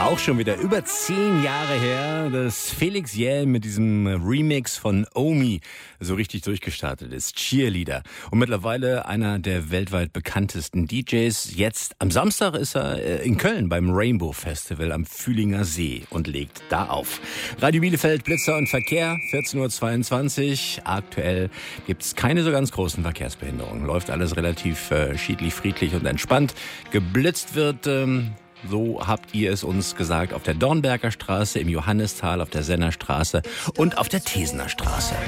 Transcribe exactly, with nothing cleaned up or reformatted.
Auch schon wieder über zehn Jahre her, dass Felix Jähn mit diesem Remix von Omi so richtig durchgestartet ist. Cheerleader. Und mittlerweile einer der weltweit bekanntesten D Js. Jetzt am Samstag ist er in Köln beim Rainbow Festival am Fühlinger See und legt da auf. Radio Bielefeld, Blitzer und Verkehr, vierzehn Uhr zweiundzwanzig. Aktuell gibt es keine so ganz großen Verkehrsbehinderungen. Läuft alles relativ äh, schiedlich, friedlich und entspannt. Geblitzt wird... Ähm, So habt ihr es uns gesagt, auf der Dornberger Straße, im Johannistal, auf der Sennerstraße und auf der Tesener Straße.